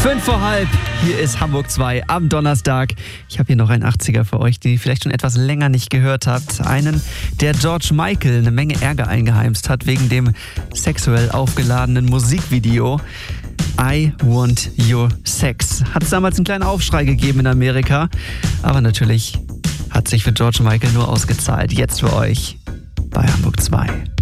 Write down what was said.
5 vor halb, hier ist Hamburg 2 am Donnerstag. Ich habe hier noch einen 80er für euch, die ihr vielleicht schon etwas länger nicht gehört habt. Einen, der George Michael eine Menge Ärger eingeheimst hat wegen dem sexuell aufgeladenen Musikvideo I Want Your Sex. Hat es damals einen kleinen Aufschrei gegeben in Amerika, aber natürlich hat sich für George Michael nur ausgezahlt. Jetzt für euch bei Hamburg 2.